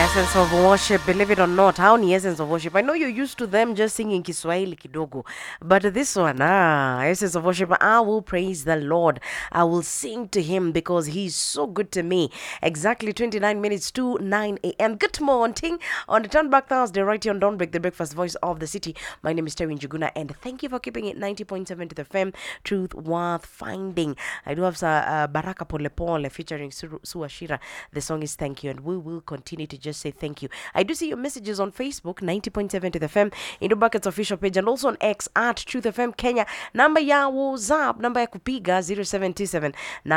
Essence of worship, believe it or not. How ni essence of worship? I know you're used to them just singing Kiswahili kidogo, but this one, essence of worship, I will praise the Lord. I will sing to him because he's so good to me. Exactly 29 minutes to 9 a.m. Good morning on the Turn Back Thursday, right here on Don't Break the Breakfast, voice of the city. My name is Terry Njuguna, and thank you for keeping it 90.7 to the FM, truth worth finding. I do have Baraka Pole Pole featuring Suashira. The song is Thank You, and we will continue to just say thank you. I do see your messages on Facebook, 90.7 to the FM, Indo Buckets official page, and also on X at Truth FM Kenya. Number ya WhatsApp, number ya kupiga 0727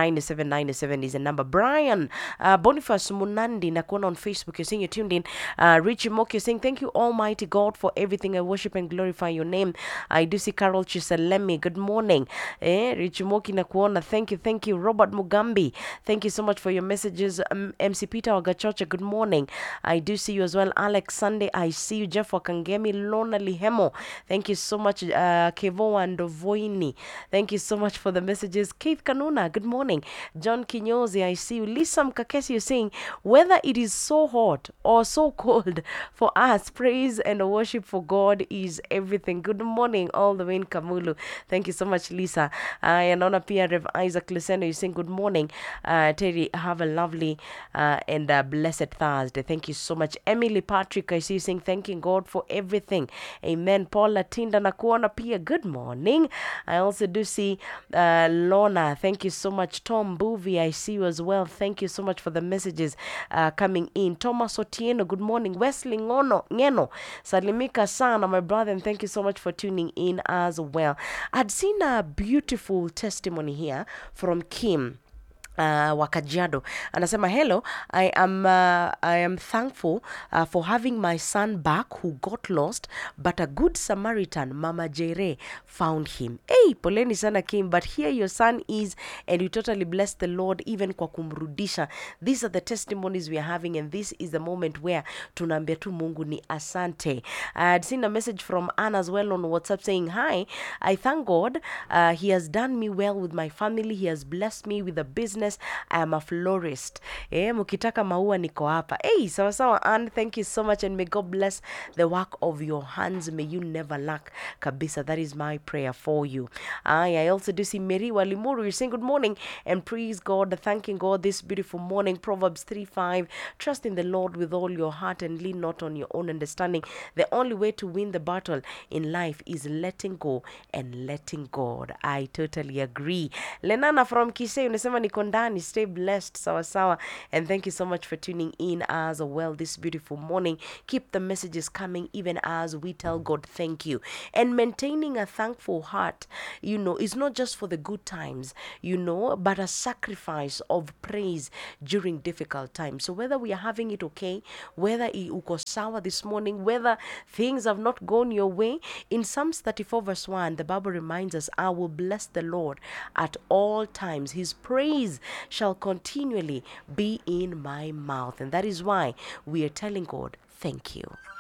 9797 is the number. Brian Boniface Munandi nakuona on Facebook. You're saying you're tuned in. Richie Mock, you're saying thank you Almighty God for everything. I worship and glorify your name. I do see Carol Chisalemi. Good morning. Richie Moki nakuona. Thank you. Robert Mugambi, thank you so much for your messages. MC Peter Wagachocha, good morning. I do see you as well. Alex Sunday, I see you. Jeff Wakangemi, Lona Lihemo, thank you so much. Kevo Andovoini, thank you so much for the messages. Keith Kanuna, good morning. John Kinyozi, I see you. Lisa Mkakesi, you're saying whether it is so hot or so cold, for us praise and worship for God is everything. Good morning all the way in Kamulu. Thank you so much, Lisa. Anaona pia Rev Isaac Luceno, you saying good morning. Terry, have a lovely and blessed Thursday. Thank you so much. Emily Patrick, I see you saying thanking God for everything. Amen. Paula Tinda nakuona pia, good morning. I also do see Lorna, thank you so much. Tom Boovy, I see you as well. Thank you so much for the messages coming in. Thomas Otieno, good morning. Wesley Ngeno, salimika sana my brother, and thank you so much for tuning in as well. I'd seen a beautiful testimony here from Kim Wakajiado. Anasema hello, I am thankful for having my son back who got lost, but a good Samaritan, Mama Jere, found him. Hey, poleni sana Kim, but here your son is, and you totally bless the Lord even kwa kumrudisha. These are the testimonies we are having, and this is the moment where tunaambia tu Mungu ni asante. I had seen a message from Anna as well on WhatsApp saying, hi, I thank God he has done me well with my family. He has blessed me with a business. I am a florist. Mukitaka maua niko hapa. Hey, sawa sawa, and thank you so much, and may God bless the work of your hands. May you never lack kabisa. That is my prayer for you. I also do see Mary Walimuru. You're saying good morning and praise God, thanking God this beautiful morning. Proverbs 3:5. Trust in the Lord with all your heart and lean not on your own understanding. The only way to win the battle in life is letting go and letting God. I totally agree. Lenana from Kisei unasema niko ndani. Stay blessed, sawa sawa, and thank you so much for tuning in as well this beautiful morning. Keep the messages coming even as we tell God thank you. And maintaining a thankful heart, is not just for the good times, but a sacrifice of praise during difficult times. So whether we are having it okay, whether uko sawa this morning, whether things have not gone your way, in Psalms 34 verse 1, the Bible reminds us, I will bless the Lord at all times. His praise shall continually be in my mouth. And that is why we are telling God, thank you.